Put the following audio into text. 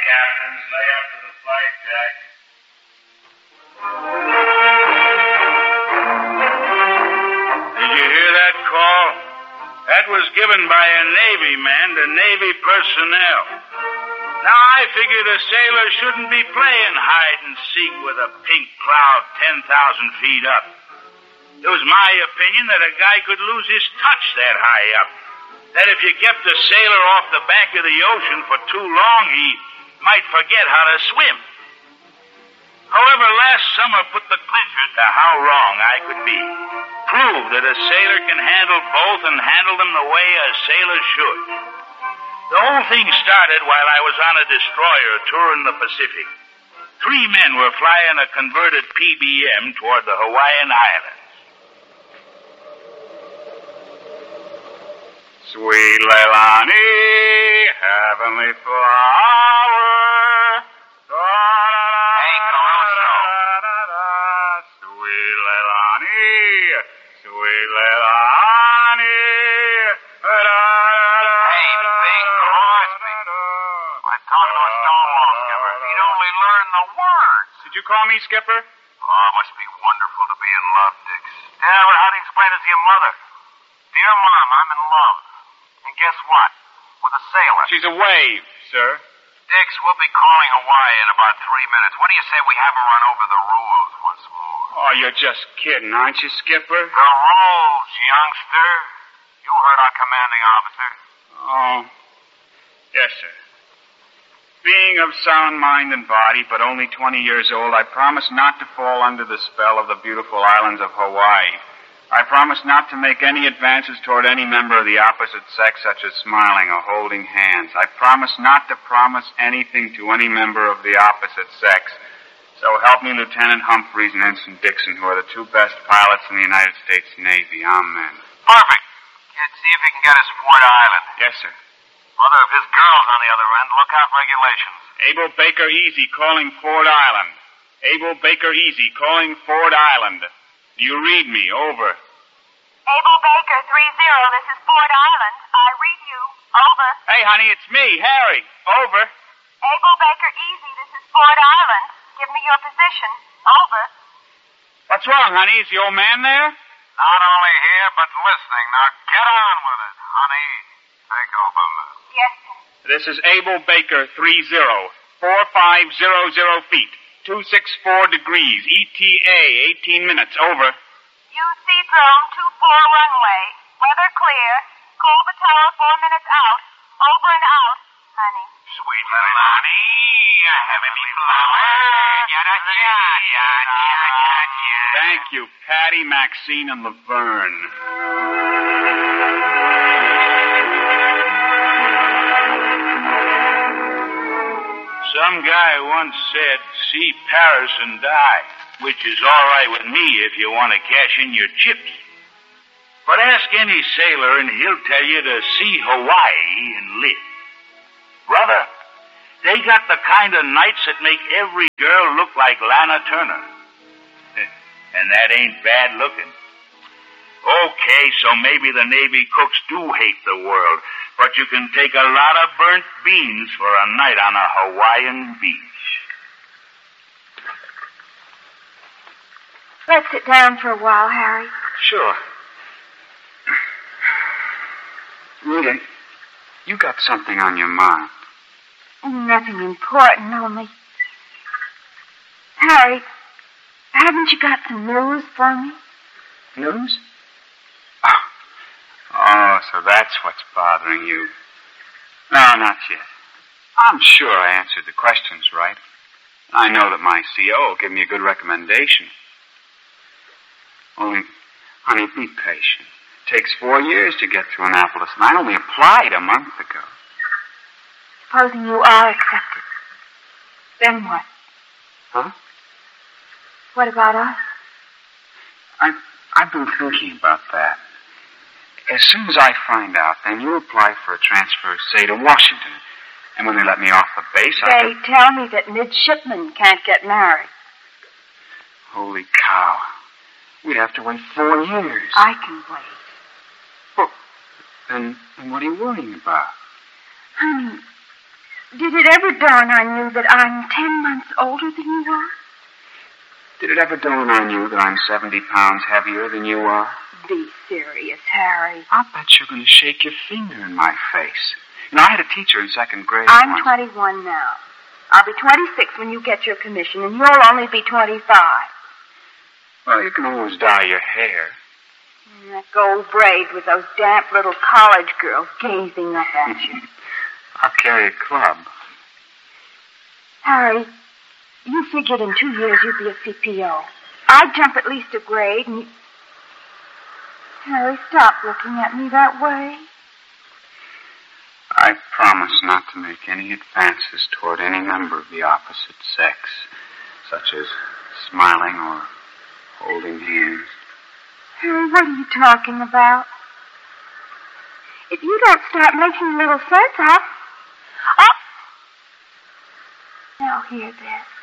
captains. Lay up to the flight deck. Did you hear that call? That was given by a Navy man to Navy personnel. Now, I figure the sailor shouldn't be playing hide and seek with a pink cloud 10,000 feet up. It was my opinion that a guy could lose his touch that high up. That if you kept a sailor off the back of the ocean for too long, he might forget how to swim. However, last summer put the clincher to how wrong I could be. Proved that a sailor can handle both and handle them the way a sailor should. The whole thing started while I was on a destroyer touring the Pacific. 3 men were flying a converted PBM toward the Hawaiian Islands. Sweet Leilani, heavenly flower. Hey, Caruso. Sweet Leilani, sweet Leilani. Hey, Bing Crosby. I'm talking to a Stonewall skipper. He'd only learn the words. Did you call me, Skipper? Oh, it must be wonderful to be in love, Dix. Dad, how do you explain it to your mother? Dear Mom, I'm in love. And guess what? With a sailor. She's a wave, sir. Dix, we'll be calling Hawaii in about 3 minutes. What do you say we have him run over the rules once more? Oh, you're just kidding, aren't you, Skipper? The rules, youngster. You heard our commanding officer. Oh, yes, sir. Being of sound mind and body, but only 20 years old, I promise not to fall under the spell of the beautiful islands of Hawaii. I promise not to make any advances toward any member of the opposite sex, such as smiling or holding hands. I promise not to promise anything to any member of the opposite sex. So help me Lieutenant Humphreys and Ensign Dixon, who are the 2 best pilots in the United States Navy. Amen. Perfect. Kid, see if he can get us Ford Island. Yes, sir. Mother, if his girl's on the other end, look out regulations. Abel Baker Easy calling Ford Island. Abel Baker Easy calling Ford Island. Do you read me? Over. Abel Baker 30, this is Ford Island. I read you. Over. Hey, honey, it's me, Harry. Over. Abel Baker Easy, this is Ford Island. Give me your position. Over. What's wrong, honey? Is the old man there? Not only here, but listening. Now get on with it, honey. Take over. Yes, sir. This is Abel Baker 30, 4500 feet. 264 degrees, ETA, 18 minutes, over. UC drone 24 runway. Weather clear. Culver Tower 4 minutes out. Over and out, honey. Sweet Leilani, heavenly flower. Thank you, Patty, Maxine, and Laverne. Some guy once said, see Paris and die, which is all right with me if you want to cash in your chips. But ask any sailor and he'll tell you to see Hawaii and live. Brother, they got the kind of nights that make every girl look like Lana Turner. And that ain't bad looking. Okay, so maybe the Navy cooks do hate the world, but you can take a lot of burnt beans for a night on a Hawaiian beach. Let's sit down for a while, Harry. Sure. Rita, you got something on your mind. Nothing important, only... Harry, haven't you got some news for me? News? Oh, so that's what's bothering you. No, not yet. I'm sure I answered the questions right. I know that my CO will give me a good recommendation. Only, honey, be patient. It takes 4 years to get through Annapolis, and I only applied a month ago. Supposing you are accepted. Then what? Huh? What about us? I've been thinking about that. As soon as I find out, then you apply for a transfer, say, to Washington. And when they let me off the base, They tell me that midshipmen can't get married. Holy cow. We'd have to wait 4 years. I can wait. Well, then what are you worrying about? Honey, Did it ever dawn on you that I'm 10 months older than you are? Did it ever dawn on you that I'm 70 pounds heavier than you are? Be serious, Harry. I'll bet you're going to shake your finger in my face. You know, I had a teacher in second grade I'm once. 21 now. I'll be 26 when you get your commission, and you'll only be 25. Well, you can always dye your hair. And that gold braid with those damp little college girls gazing up at you. I'll carry a club. Harry, you figured in 2 years you'd be a CPO. I'd jump at least a grade, and you... Harry, stop looking at me that way. I promise not to make any advances toward any member of the opposite sex, such as smiling or holding hands. Harry, what are you talking about? If you don't start making a little sense, I'll... Now hear this.